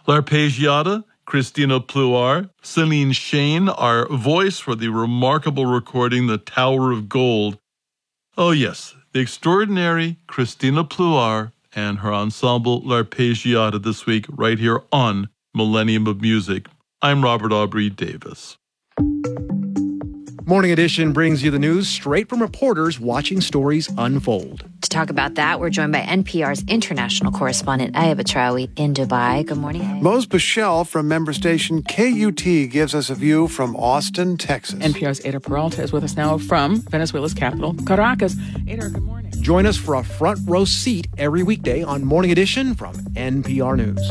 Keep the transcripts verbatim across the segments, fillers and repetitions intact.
L'Arpeggiata, Christina Pluar, Celine Shane, our voice for the remarkable recording The Tower of Gold. Oh yes, the extraordinary Christina Pluar and her ensemble L'Arpeggiata this week right here on Millennium of Music. I'm Robert Aubrey Davis. Morning Edition brings you the news straight from reporters watching stories unfold. To talk about that, we're joined by N P R's international correspondent, Aya Batrawi, in Dubai. Good morning, Aya. Mose Bichelle from member station K U T gives us a view from Austin, Texas. N P R's Ada Peralta is with us now from Venezuela's capital, Caracas. Ada, good morning. Join us for a front row seat every weekday on Morning Edition from N P R News.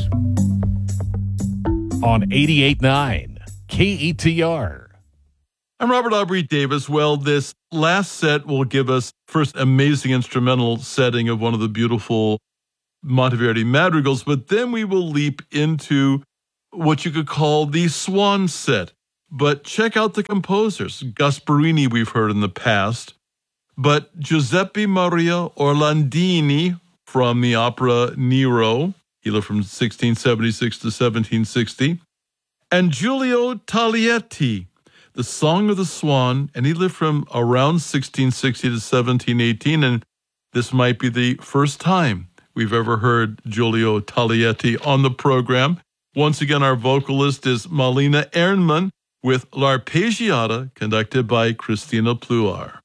On eighty-eight point nine K E T R. I'm Robert Aubrey Davis. Well, this last set will give us first amazing instrumental setting of one of the beautiful Monteverdi madrigals, but then we will leap into what you could call the swan set. But check out the composers. Gasparini we've heard in the past, but Giuseppe Maria Orlandini from the opera Nero, he lived from sixteen seventy-six to seventeen sixty, and Giulio Taglietti, The Song of the Swan, and he lived from around sixteen sixty to seventeen eighteen, and this might be the first time we've ever heard Giulio Taglietti on the program. Once again, our vocalist is Malina Ernman with L'Arpeggiata, conducted by Christina Pluar.